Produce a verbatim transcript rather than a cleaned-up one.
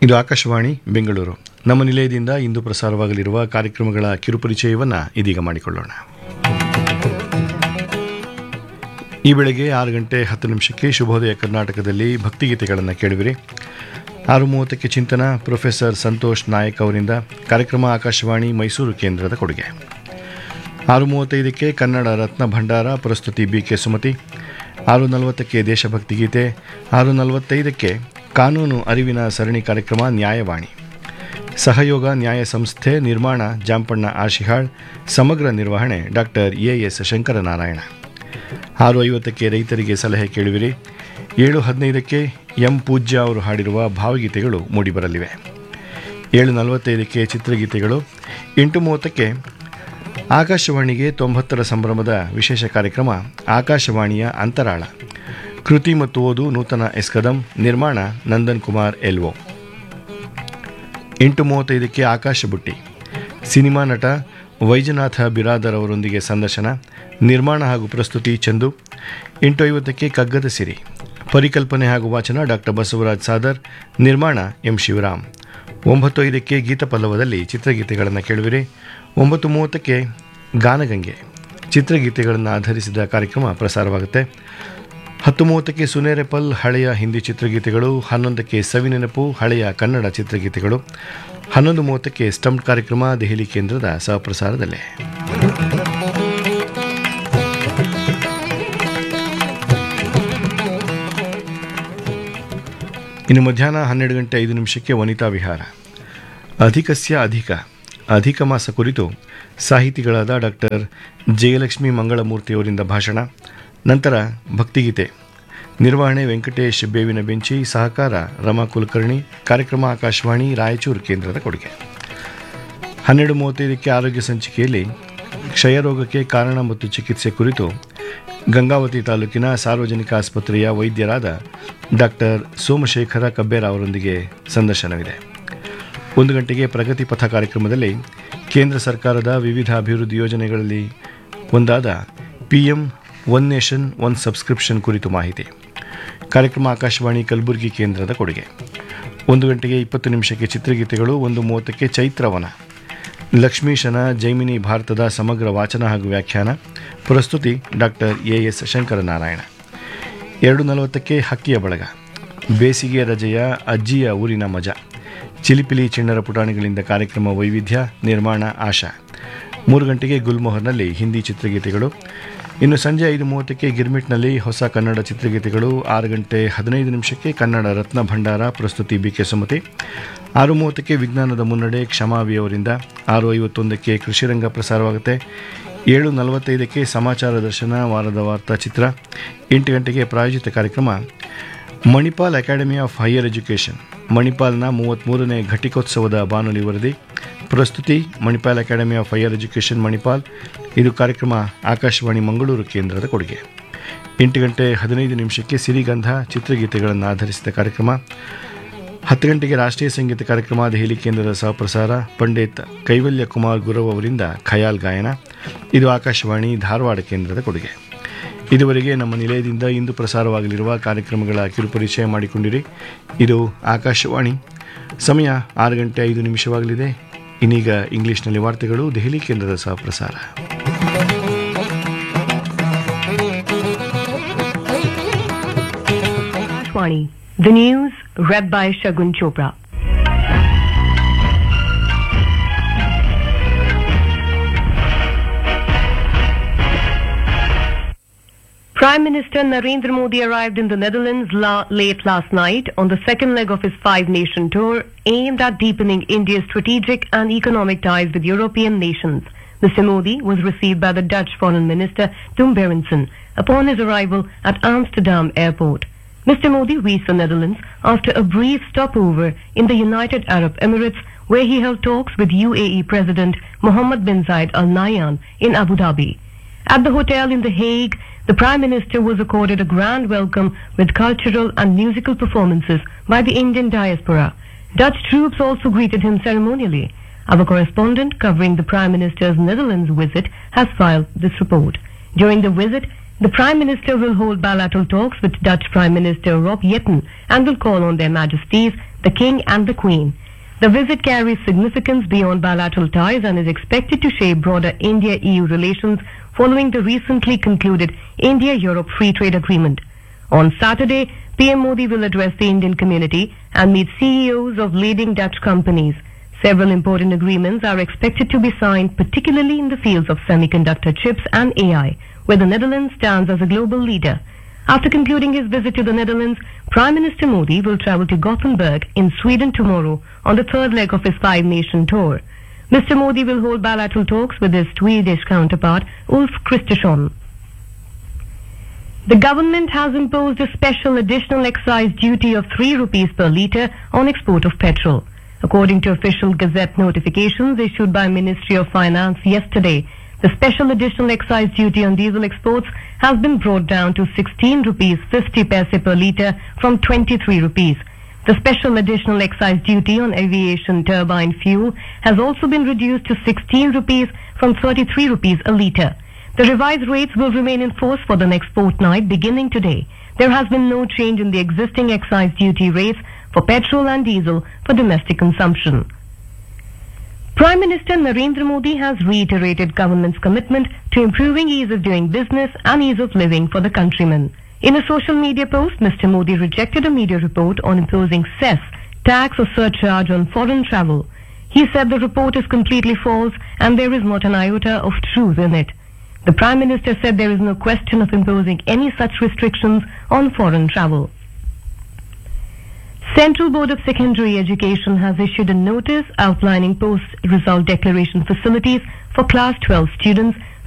ಇದು ಆಕಾಶವಾಣಿ ಬೆಂಗಳೂರು. ನಮ್ಮ ನಿಲಯದಿಂದ ಇಂದು ಪ್ರಸಾರವಾಗಲಿರುವ ಕಾರ್ಯಕ್ರಮಗಳ ಕಿರುಪರಿಚಯವನ್ನು ಇದೀಗ ಮಾಡಿಕೊಳ್ಳೋಣ. ಈ ಬೆಳಗ್ಗೆ ಆರು ಗಂಟೆ ಹತ್ತು ನಿಮಿಷಕ್ಕೆ ಶುಭೋದಯ ಕರ್ನಾಟಕದಲ್ಲಿ ಭಕ್ತಿಗೀತೆಗಳನ್ನು ಕೇಳುವಿರಿ. ಆರು ಮೂವತ್ತಕ್ಕೆ ಚಿಂತನ ಪ್ರೊಫೆಸರ್ ಸಂತೋಷ್ ನಾಯಕ್ ಅವರಿಂದ. ಕಾರ್ಯಕ್ರಮ ಆಕಾಶವಾಣಿ ಮೈಸೂರು ಕೇಂದ್ರದ ಕೊಡುಗೆ. ಆರು ಮೂವತ್ತೈದಕ್ಕೆ ಕನ್ನಡ ರತ್ನ ಭಂಡಾರ, ಪ್ರಸ್ತುತಿ ಬಿ ಕೆ ಸುಮತಿ. ಆರು ನಲವತ್ತಕ್ಕೆ ದೇಶಭಕ್ತಿ ಗೀತೆ. ಆರು ನಲವತ್ತೈದಕ್ಕೆ ಕಾನೂನು ಅರಿವಿನ ಸರಣಿ ಕಾರ್ಯಕ್ರಮ ನ್ಯಾಯವಾಣಿ. ಸಹಯೋಗ ನ್ಯಾಯ ಸಂಸ್ಥೆ, ನಿರ್ಮಾಣ ಜಾಂಪಣ್ಣ ಆಶಿಹಾಳ್, ಸಮಗ್ರ ನಿರ್ವಹಣೆ ಡಾಕ್ಟರ್ ಎ ಎಸ್ ಶಂಕರನಾರಾಯಣ. ಆರು ಐವತ್ತಕ್ಕೆ ರೈತರಿಗೆ ಸಲಹೆ ಕೇಳುವಿರಿ. ಏಳು ಹದಿನೈದಕ್ಕೆ ಎಂ ಪೂಜ್ಯ ಅವರು ಹಾಡಿರುವ ಭಾವಗೀತೆಗಳು ಮೂಡಿಬರಲಿವೆ. ಏಳು ನಲವತ್ತೈದಕ್ಕೆ ಚಿತ್ರಗೀತೆಗಳು. ಎಂಟು ಮೂವತ್ತಕ್ಕೆ ಆಕಾಶವಾಣಿಗೆ ತೊಂಬತ್ತರ ಸಂಭ್ರಮದ ವಿಶೇಷ ಕಾರ್ಯಕ್ರಮ ಆಕಾಶವಾಣಿಯ ಅಂತರಾಳ. ಕೃತಿ ಮತ್ತು ಓದು ನೂತನ ಎಸ್ ಕದಂ, ನಿರ್ಮಾಣ ನಂದನ್ ಕುಮಾರ್ ಎಲ್ಒ. ಎಂಟು ಮೂವತ್ತೈದಕ್ಕೆ ಆಕಾಶ ಬುಟ್ಟಿ, ಸಿನಿಮಾ ನಟ ವೈಜನಾಥ ಬಿರಾದರ್ ಅವರೊಂದಿಗೆ ಸಂದರ್ಶನ, ನಿರ್ಮಾಣ ಹಾಗೂ ಪ್ರಸ್ತುತಿ ಚಂದು. ಎಂಟು ಐವತ್ತಕ್ಕೆ ಕಗ್ಗದ ಸಿರಿ, ಪರಿಕಲ್ಪನೆ ಹಾಗೂ ವಾಚನ ಡಾಕ್ಟರ್ ಬಸವರಾಜ್ ಸಾದರ್, ನಿರ್ಮಾಣ ಎಂ ಶಿವರಾಮ್. ಒಂಬತ್ತು ಐದಕ್ಕೆ ಗೀತ ಪಲ್ಲವದಲ್ಲಿ ಚಿತ್ರಗೀತೆಗಳನ್ನು ಕೇಳುವಿರಿ. ಒಂಬತ್ತು ಮೂವತ್ತಕ್ಕೆ ಗಾನಗಂಗೆ, ಚಿತ್ರಗೀತೆಗಳನ್ನು ಆಧರಿಸಿದ ಕಾರ್ಯಕ್ರಮ ಪ್ರಸಾರವಾಗುತ್ತೆ. ಹತ್ತು ಮೂವತ್ತಕ್ಕೆ ಸುನೇರೆಪಲ್, ಹಳೆಯ ಹಿಂದಿ ಚಿತ್ರಗೀತೆಗಳು. ಹನ್ನೊಂದಕ್ಕೆ ಸವಿನೆನಪು, ಹಳೆಯ ಕನ್ನಡ ಚಿತ್ರಗೀತೆಗಳು. ಹನ್ನೊಂದು ಮೂವತ್ತಕ್ಕೆ ಸ್ಟಂಪ್ ಕಾರ್ಯಕ್ರಮ ದೆಹಲಿ ಕೇಂದ್ರದ ಸಹಪ್ರಸಾರದಲ್ಲೇ. ಇನ್ನು ಮಧ್ಯಾಹ್ನ ಹನ್ನೆರಡು ಗಂಟೆ ಐದು ನಿಮಿಷಕ್ಕೆ ವನಿತಾ ವಿಹಾರ. ಅಧಿಕಸ್ಯ ಅಧಿಕ, ಅಧಿಕ ಮಾಸ ಕುರಿತು ಸಾಹಿತಿಗಳಾದ ಡಾಕ್ಟರ್ ಜಯಲಕ್ಷ್ಮಿ ಮಂಗಳಮೂರ್ತಿಯವರಿಂದ ಭಾಷಣ. ನಂತರ ಭಕ್ತಿಗೀತೆ, ನಿರ್ವಹಣೆ ವೆಂಕಟೇಶ್ ಬೇವಿನ ಬೆಂಚಿ, ಸಹಕಾರ ರಮಾ ಕುಲಕರ್ಣಿ. ಕಾರ್ಯಕ್ರಮ ಆಕಾಶವಾಣಿ ರಾಯಚೂರು ಕೇಂದ್ರದ ಕೊಡುಗೆ. ಹನ್ನೆರಡು ಮೂವತ್ತೈದಕ್ಕೆ ಆರೋಗ್ಯ ಸಂಚಿಕೆಯಲ್ಲಿ ಕ್ಷಯರೋಗಕ್ಕೆ ಕಾರಣ ಮತ್ತು ಚಿಕಿತ್ಸೆ ಕುರಿತು ಗಂಗಾವತಿ ತಾಲೂಕಿನ ಸಾರ್ವಜನಿಕ ಆಸ್ಪತ್ರೆಯ ವೈದ್ಯರಾದ ಡಾಕ್ಟರ್ ಸೋಮಶೇಖರ ಕಬ್ಬೇರ ಅವರೊಂದಿಗೆ ಸಂದರ್ಶನವಿದೆ. ಒಂದು ಗಂಟೆಗೆ ಪ್ರಗತಿ ಪಥ ಕಾರ್ಯಕ್ರಮದಲ್ಲಿ ಕೇಂದ್ರ ಸರ್ಕಾರದ ವಿವಿಧ ಅಭಿವೃದ್ಧಿ ಯೋಜನೆಗಳಲ್ಲಿ ಒಂದಾದ P M one nation one subscription ಕುರಿತು ಮಾಹಿತಿ. ಕಾರ್ಯಕ್ರಮ ಆಕಾಶವಾಣಿ ಕಲಬುರಗಿ ಕೇಂದ್ರದ ಕೊಡುಗೆ. ಒಂದು ಗಂಟೆಗೆ ಇಪ್ಪತ್ತು ನಿಮಿಷಕ್ಕೆ ಚಿತ್ರಗೀತೆಗಳು. ಒಂದು ಮೂವತ್ತಕ್ಕೆ ಚೈತ್ರವನ, ಲಕ್ಷ್ಮೀಶನ ಜೈಮಿನಿ ಭಾರತದ ಸಮಗ್ರ ವಾಚನ ಹಾಗೂ ವ್ಯಾಖ್ಯಾನ. ಪ್ರಸ್ತುತಿ ಡಾಕ್ಟರ್ ಎ ಎಸ್ ಶಂಕರನಾರಾಯಣ. ಎರಡು ನಲವತ್ತಕ್ಕೆ ಹಕ್ಕಿಯ ಬಳಗ, ಬೇಸಿಗೆ ರಜೆಯ ಅಜ್ಜಿಯ ಊರಿನ ಮಜಾ, ಚಿಲಿಪಿಲಿ ಚಿಣ್ಣರ ಪುಟಾಣಿಗಳಿಂದ ಕಾರ್ಯಕ್ರಮ ವೈವಿಧ್ಯ. ನಿರ್ಮಾಣ ಆಶಾ. ಮೂರು ಗಂಟೆಗೆ ಗುಲ್ಮೋಹರ್ನಲ್ಲಿ ಹಿಂದಿ ಚಿತ್ರಗೀತೆಗಳು. ಇನ್ನು ಸಂಜೆ ಐದು ಮೂವತ್ತಕ್ಕೆ ಗಿರ್ಮಿಟ್ನಲ್ಲಿ ಹೊಸ ಕನ್ನಡ ಚಿತ್ರಗೀತೆಗಳು. ಆರು ಗಂಟೆ ಹದಿನೈದು ನಿಮಿಷಕ್ಕೆ ಕನ್ನಡ ರತ್ನ ಭಂಡಾರ, ಪ್ರಸ್ತುತಿ ಬಿ ಕೆ ಸುಮತಿ. ಆರು ಮೂವತ್ತಕ್ಕೆ ವಿಜ್ಞಾನದ ಮುನ್ನಡೆ ಕ್ಷಮಾವಿ ಅವರಿಂದ. ಆರು ಐವತ್ತೊಂದಕ್ಕೆ ಕೃಷಿರಂಗ ಪ್ರಸಾರವಾಗುತ್ತೆ. ಏಳು ನಲವತ್ತೈದಕ್ಕೆ ಸಮಾಚಾರ ದರ್ಶನ, ವಾರದ ವಾರ್ತಾ ಚಿತ್ರ. ಎಂಟು ಗಂಟೆಗೆ ಪ್ರಾಯೋಜಿತ ಕಾರ್ಯಕ್ರಮ Manipal academy of higher education, ಮಣಿಪಾಲ್ನ ಮೂವತ್ತ್ಮೂರನೇ ಘಟಿಕೋತ್ಸವದ ಬಾನುಲಿ ವರದಿ. ಪ್ರಸ್ತುತಿ Manipal academy of higher education Manipal. ಇದು ಕಾರ್ಯಕ್ರಮ ಆಕಾಶವಾಣಿ ಮಂಗಳೂರು ಕೇಂದ್ರದ ಕೊಡುಗೆ. ಎಂಟು ಗಂಟೆ ಹದಿನೈದು ನಿಮಿಷಕ್ಕೆ ಸಿರಿಗಂಧ, ಚಿತ್ರಗೀತೆಗಳನ್ನು ಆಧರಿಸಿದ ಕಾರ್ಯಕ್ರಮ. ಹತ್ತು ಗಂಟೆಗೆ ರಾಷ್ಟ್ರೀಯ ಸಂಗೀತ ಕಾರ್ಯಕ್ರಮ ದೆಹಲಿ ಕೇಂದ್ರದ ಸಹಪ್ರಸಾರ. ಪಂಡಿತ್ ಕೈವಲ್ಯ ಕುಮಾರ್ ಗುರವ್ ಅವರಿಂದ ಖಯಾಲ್ ಗಾಯನ. ಇದು ಆಕಾಶವಾಣಿ ಧಾರವಾಡ ಕೇಂದ್ರದ ಕೊಡುಗೆ. ಇದುವರೆಗೆ ನಮ್ಮ ನಿಲಯದಿಂದ ಇಂದು ಪ್ರಸಾರವಾಗಲಿರುವ ಕಾರ್ಯಕ್ರಮಗಳ ಕಿರುಪರಿಚಯ ಮಾಡಿಕೊಂಡಿರಿ. ಇದು ಆಕಾಶವಾಣಿ. ಸಮಯ ಆರು ಗಂಟೆ ಐದು ನಿಮಿಷವಾಗಲಿದೆ. ಇನ್ನೀಗ ಇಂಗ್ಲಿಷ್ನಲ್ಲಿ ವಾರ್ತೆಗಳು ದೆಹಲಿ ಕೇಂದ್ರದ ಸಹಪ್ರಸಾರ. The news read by Shagun Chopra. Prime Minister Narendra Modi arrived in the Netherlands la- late last night on the second leg of his five-nation tour aimed at deepening India's strategic and economic ties with European nations. Mister Modi was received by the Dutch Foreign Minister Tom Berendsen upon his arrival at Amsterdam Airport. Mister Modi reached the Netherlands after a brief stopover in the United Arab Emirates, where he held talks with U A E President Mohammed bin Zayed Al Nahyan in Abu Dhabi. At the hotel in The Hague, the Prime Minister was accorded a grand welcome with cultural and musical performances by the Indian diaspora. Dutch troops also greeted him ceremonially. Our correspondent covering the Prime Minister's Netherlands visit has filed this report. During the visit, The Prime Minister will hold bilateral talks with Dutch Prime Minister Rob Jetten and will call on their Majesties, the King and the Queen. The visit carries significance beyond bilateral ties and is expected to shape broader India-E U relations following the recently concluded India-Europe Free Trade Agreement. On Saturday, P M Modi will address the Indian community and meet C E Os of leading Dutch companies. Several important agreements are expected to be signed, particularly in the fields of semiconductor chips and A I, where the Netherlands stands as a global leader. After concluding his visit to the Netherlands, Prime Minister Modi will travel to Gothenburg in Sweden tomorrow on the third leg of his five-nation tour. Mister Modi will hold bilateral talks with his Swedish counterpart, Ulf Kristersson. The government has imposed a special additional excise duty of three rupees per litre on export of petrol. According to official Gazette notifications issued by Ministry of Finance yesterday, the special additional excise duty on diesel exports has been brought down to sixteen rupees fifty paise per litre from twenty-three rupees. The special additional excise duty on aviation turbine fuel has also been reduced to sixteen rupees from thirty-three rupees a litre. The revised rates will remain in force for the next fortnight beginning today. There has been no change in the existing excise duty rates for petrol and diesel for domestic consumption. Prime Minister Narendra Modi has reiterated government's commitment to improving ease of doing business and ease of living for the countrymen. In a social media post, Mister Modi rejected a media report on imposing cess, tax or surcharge on foreign travel. He said the report is completely false and there is not an iota of truth in it. The Prime Minister said there is no question of imposing any such restrictions on foreign travel. Central Board of Secondary Education has issued a notice outlining post-result declaration facilities for Class twelve students